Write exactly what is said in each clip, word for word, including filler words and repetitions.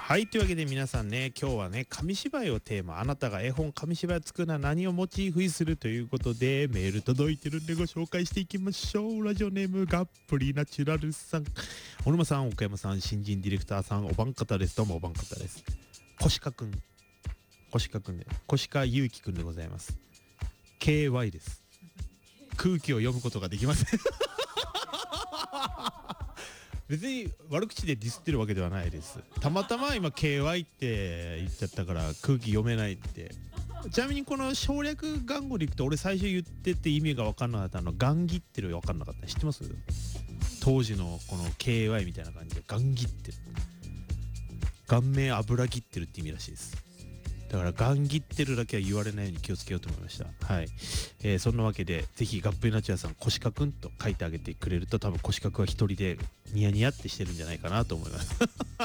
はい、というわけで皆さんね、今日はね、紙芝居をテーマ、あなたが絵本紙芝居を作るのは何をモチーフにするということで、メール届いてるんでご紹介していきましょう。ラジオネーム、がっぷりナチュラルさん。小沼さん、岡山さん、新人ディレクターさん、おば方です。どうもおば方です。コシカくん。コシカくんで、コシカゆうきくんでございます。ケーワイ です。空気を読むことができません。別に悪口でディスってるわけではないです。たまたま今 ケーワイ って言っちゃったから空気読めないって。ちなみにこの省略言語でいくと、俺最初言ってて意味が分かんなかったのガンギってる分かんなかった。知ってます？当時のこの ケーワイ みたいな感じでガンギってる、顔面油切ってるって意味らしいです。だからガンギってるだけは言われないように気をつけようと思いました。はい、えー、そんなわけでぜひガップリナチュラさん、コシカくんと書いてあげてくれると、多分コシカくんは一人でニヤニヤってしてるんじゃないかなと思います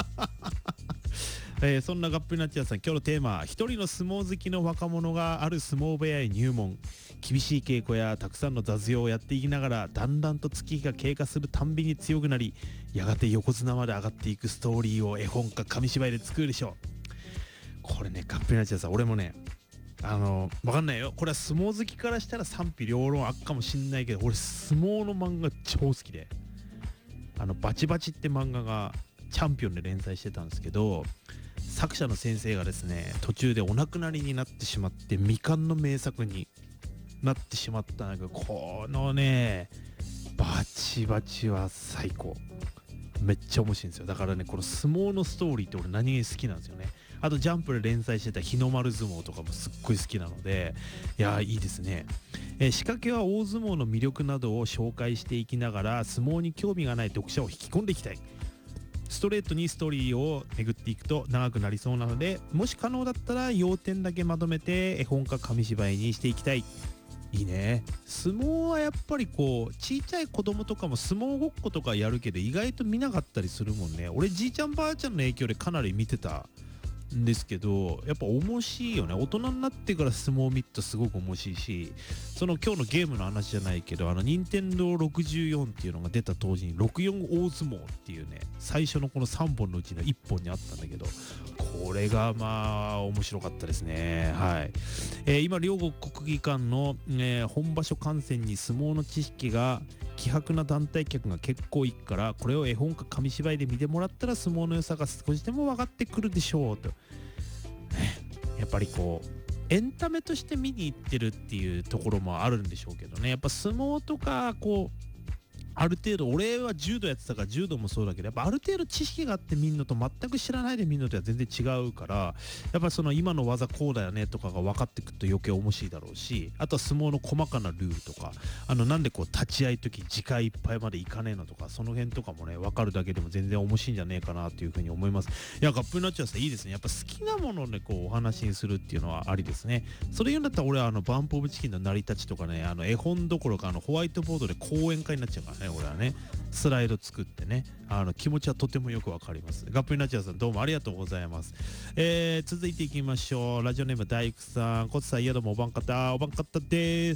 えー、そんなガップリナチュラさん、今日のテーマ、一人の相撲好きの若者がある相撲部屋へ入門。厳しい稽古やたくさんの雑用をやっていきながら、だんだんと月日が経過するたんびに強くなり、やがて横綱まで上がっていくストーリーを絵本か紙芝居で作るでしょう。これね、ガップリナチュラさん、俺もね、あの分かんないよ、これは相撲好きからしたら賛否両論あっかもしんないけど、俺相撲の漫画超好きで、あのバチバチって漫画がチャンピオンで連載してたんですけど、作者の先生がですね、途中でお亡くなりになってしまって未完の名作になってしまったんだけど、このねバチバチは最高、めっちゃ面白いんですよ。だからね、この相撲のストーリーって俺何気に好きなんですよね。あとジャンプで連載してた日の丸相撲とかもすっごい好きなので、いやーいいですね。えー仕掛けは大相撲の魅力などを紹介していきながら、相撲に興味がない読者を引き込んでいきたい。ストレートにストーリーを巡っていくと長くなりそうなので、もし可能だったら要点だけまとめて絵本か紙芝居にしていきたい。いいね。相撲はやっぱりこう、ちいちゃい子供とかも相撲ごっことかやるけど意外と見なかったりするもんね。俺じいちゃんばあちゃんの影響でかなり見てたんですけど、やっぱ面白いよね。大人になってから相撲を見るとすごく面白いし、その今日のゲームの話じゃないけど、あの任天堂ろくじゅうよんっていうのが出た当時にろくじゅうよん大相撲っていうね、最初のこのさんぼんのうちのいっぽんにあったんだけど、これがまあ面白かったですね。はい、えー今両国国技館の、えー本場所観戦に相撲の知識が希薄な団体客が結構いくから、これを絵本か紙芝居で見てもらったら相撲の良さが少しでも分かってくるでしょうと、ね、やっぱりこうエンタメとして見に行ってるっていうところもあるんでしょうけどね。やっぱ相撲とかこうある程度、俺は柔道やってたから柔道もそうだけど、やっぱある程度知識があって見るのと全く知らないで見るのとは全然違うから、やっぱその今の技こうだよねとかが分かってくると余計面白いだろうし、あとは相撲の細かなルールとか、あのなんでこう立ち合い時時間いっぱいまでいかねえのとか、その辺とかもね分かるだけでも全然面白いんじゃねえかなというふうに思います。いや、ガップになっちゃうさいいですね。やっぱ好きなものをねこうお話にするっていうのはありですね。それ言うんだったら俺はあのバンプオブチキンの成り立ちとかね、あの絵本どころかあのホワイトボードで講演会になっちゃうからね、俺はねスライド作ってね、あの気持ちはとてもよくわかります。ガップリナチュラさん、どうもありがとうございます。えー、続いていきましょう。ラジオネーム大工さん、コツさん、いやどうもおばんかたおばんかたです。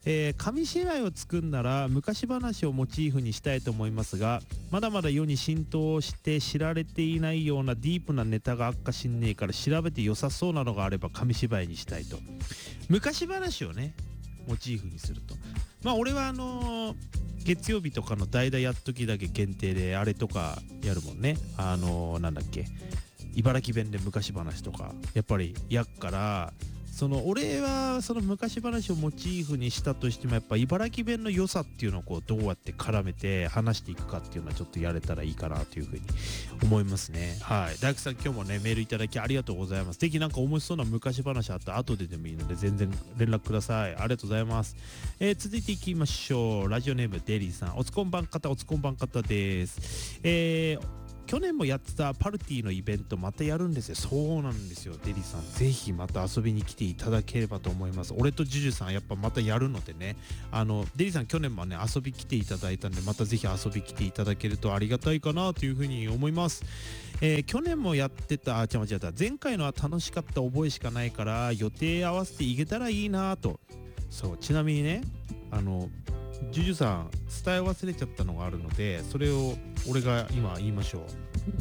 えー、紙芝居を作るなら昔話をモチーフにしたいと思いますが、まだまだ世に浸透して知られていないようなディープなネタがあっかしんねえから調べて良さそうなのがあれば紙芝居にしたいと。昔話をねモチーフにすると、まあ俺はあのー月曜日とかの代打やっときだけ限定であれとかやるもんね。あのーなんだっけ、茨城弁で昔話とかやっぱりやっから、その俺はその昔話をモチーフにしたとしても、やっぱ茨城弁の良さっていうのをこうどうやって絡めて話していくかっていうのはちょっとやれたらいいかなというふうに思いますね。はい、大工さん今日もねメールいただきありがとうございます。ぜひなんか面白そうな昔話あったら後ででもいいので全然連絡ください。ありがとうございます。えー続いていきましょう。ラジオネームデリーさん、おつこんばん方おつこんばん方です。えー去年もやってたパルティのイベントまたやるんですよ。そうなんですよ、デリさん、ぜひまた遊びに来ていただければと思います。俺とジュジュさんやっぱまたやるのでね、あのデリさん去年もね遊び来ていただいたんで、またぜひ遊び来ていただけるとありがたいかなというふうに思います。えー去年もやってた、あ、違う違った前回のは楽しかった覚えしかないから予定合わせていけたらいいなと。そう、ちなみにね、あのジュジュさん伝え忘れちゃったのがあるので、それを俺が今言いましょう。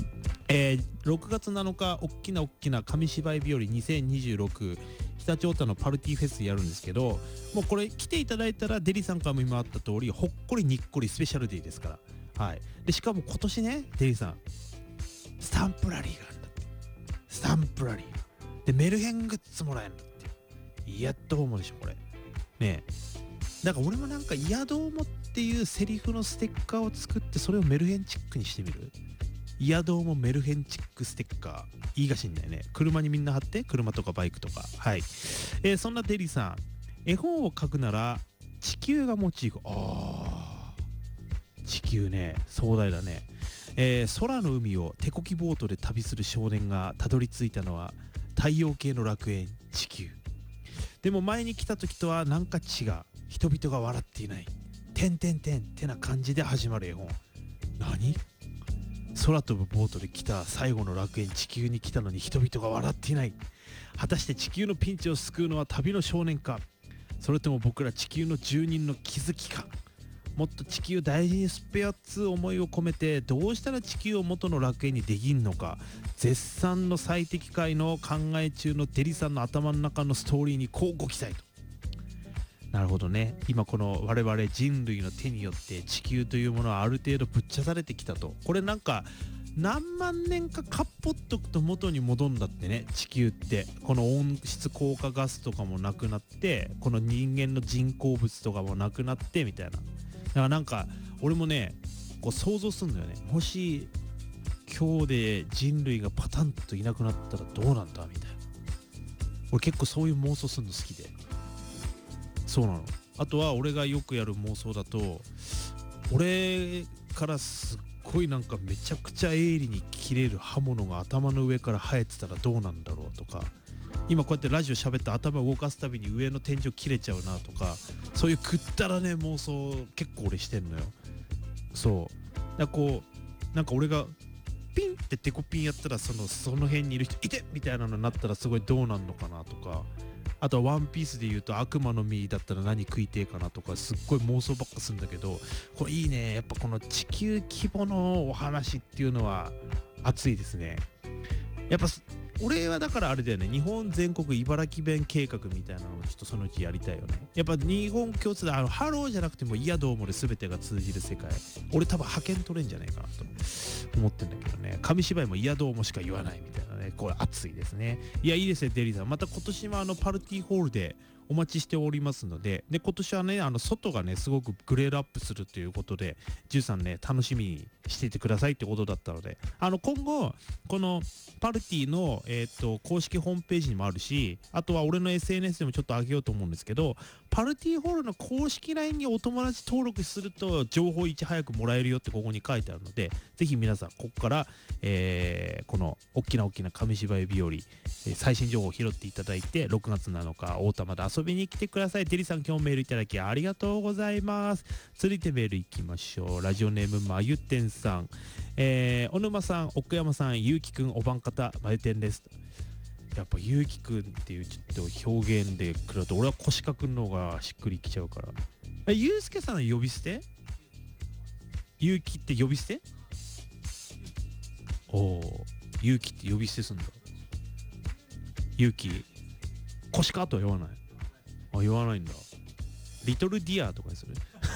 えー、ろくがつなのか、おっきなおっきな紙芝居日和にせんにじゅうろく常陸太田のパルティフェスやるんですけど、もうこれ来ていただいたらデリさんからも今あった通り、ほっこりにっこりスペシャルデーですから。はい。でしかも今年ね、デリさんスタンプラリーがあるんだって。スタンプラリーでメルヘングッズもらえるんだって。やっと思うでしょこれね。えだから俺もなんか「いやどうも」っていうセリフのステッカーを作って、それをメルヘンチックにしてみる。いやどうもメルヘンチックステッカーいいかしんないね。車にみんな貼って、車とかバイクとか。はい、えー、そんなデリさん、絵本を描くなら地球がモチーフ。あー地球ね、壮大だね。えー、空の海を手こきボートで旅する少年がたどり着いたのは太陽系の楽園地球。でも前に来た時とはなんか違う。人々が笑っていない。てんてんてんってな感じで始まる絵本。何？空飛ぶボートで来た最後の楽園地球に来たのに人々が笑っていない。果たして地球のピンチを救うのは旅の少年か、それとも僕ら地球の住人の気づきか。もっと地球大事にスペアっつう思いを込めて、どうしたら地球を元の楽園にできんのか、絶賛の最適解の考え中のデリさんの頭の中のストーリーにこうご期待と。なるほどね。今この我々人類の手によって地球というものはある程度ぶっちゃされてきたと。これなんか何万年かかっぽっとくと元に戻んだってね。地球ってこの温室効果ガスとかもなくなって、この人間の人工物とかもなくなってみたいな。だからなんか俺もねこう想像するんだよね。もし今日で人類がパタンといなくなったらどうなんだみたいな。俺結構そういう妄想するの好きで。そうなの。あとは俺がよくやる妄想だと、俺からすっごいなんかめちゃくちゃ鋭利に切れる刃物が頭の上から生えてたらどうなんだろうとか、今こうやってラジオ喋って頭動かすたびに上の天井切れちゃうなとか、そういうくったらね妄想結構俺してんのよ。そうだからこうなんか俺がピンってデコピンやったら、そのその辺にいる人いてみたいなのになったらすごいどうなんのかなとか、あとはワンピースで言うと悪魔の実だったら何食いてえかなとか、すっごい妄想ばっかするんだけど、これいいね。やっぱこの地球規模のお話っていうのは熱いですね。やっぱ俺はだからあれだよね、日本全国茨城弁計画みたいなのをちょっとそのうちやりたいよね。やっぱ日本共通であのハローじゃなくてもいやどうもで全てが通じる世界、俺多分派遣取れんじゃないかなと思ってんだけどね。紙芝居もいやどうもしか言わないみたいなね、これ熱いですね。いやいいですねデリーさん、また今年はあのパルティーホールでお待ちしておりますので、で今年はねあの外がねすごくグレードアップするということで、じゅうさんね楽しみにしていてくださいってことだったので、あの今後このパルティの、えー、と公式ホームページにもあるし、あとは俺の エスエヌエス でもちょっと上げようと思うんですけど、パルティホールの公式 ライン にお友達登録すると情報いち早くもらえるよってここに書いてあるので、ぜひ皆さんここから、えー、この大きな大きな紙芝居日和、えー、最新情報を拾っていただいて、ろくがつなのか太田まで遊びに来てください。デリさん今日メールいただきありがとうございます。続いてメールいきましょう。ラジオネームまゆてんさん、えー、小沼さん、奥山さん、ゆうきくん、おばん方、まゆてんです。やっぱゆうきくんっていうちょっと表現でくると俺はコシカくんの方がしっくりきちゃうから。え、ゆうすけさん呼び捨て？ゆうきって呼び捨て？おお、ゆうきって呼び捨てすんだ。ゆうき、コシカとは言わない。あ、言わないんだ。リトルディアとかにする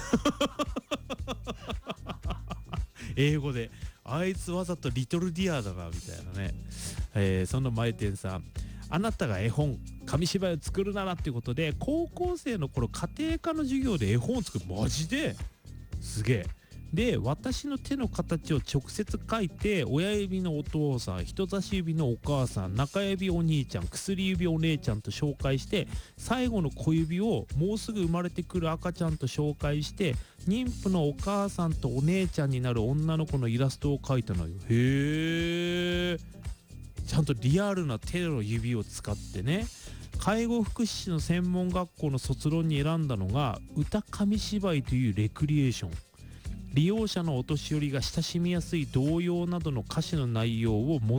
英語であいつわざとリトルディアだなみたいなね。えー、そんな前天さん、あなたが絵本紙芝居を作るならっていうことで、高校生の頃家庭科の授業で絵本を作る。マジですげえ。で私の手の形を直接描いて、親指のお父さん、人差し指のお母さん、中指お兄ちゃん、薬指お姉ちゃんと紹介して、最後の小指をもうすぐ生まれてくる赤ちゃんと紹介して、妊婦のお母さんとお姉ちゃんになる女の子のイラストを描いたのよ。へえ、ちゃんとリアルな手の指を使ってね。介護福祉士の専門学校の卒論に選んだのが歌紙芝居というレクリエーション。利用者のお年寄りが親しみやすい童謡などの歌詞の内容を